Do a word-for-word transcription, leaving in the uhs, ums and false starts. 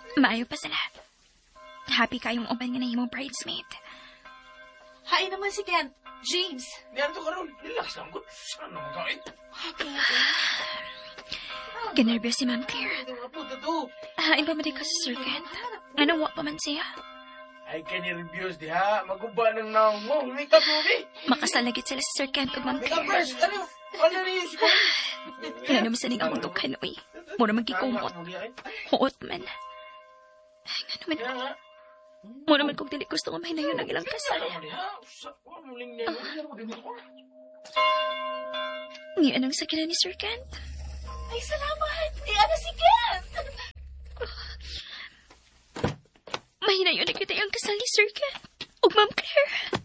Maayo pa sila. Happy kayong uban nga na himong bridesmaid. Hain naman si Kent. James. Diyan to, Carol. Relax lang. Saan naman kain? Ganervyos si Ma'am Claire. Punta to. Hain pa man ka sa Sir Kent. Ano, wa pa man siya? Ay, kanireviews di ha. Maguba ng naong mo. Make up mo, eh. Makasalagit sila sa Sir Kent ug Ma'am Make up Claire. first. Ano? Ano na yung siko? Nga naman sa ning akong dukhan, uy. Mura magkikumot. Huot man. Ay, nga naman. Kaya nga. Mura man kong dili gusto nga mahinayon ang ilang kasal. Ngayon ang sakina ni Sir Kent. Ay, salamat. Iyan na si Kent. Mahinayon na kita ang kasal ni Sir Kent. O Ma'am Claire.